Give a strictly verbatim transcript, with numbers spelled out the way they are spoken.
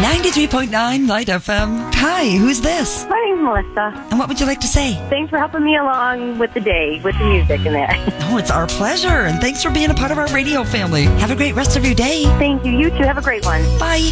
ninety-three point nine Light F M. Hi, who's this? My name's Melissa. And what would you like to say? Thanks for helping me along with the day, with the music and that. Oh, it's our pleasure. And thanks for being a part of our radio family. Have a great rest of your day. Thank you. You too. Have a great one. Bye.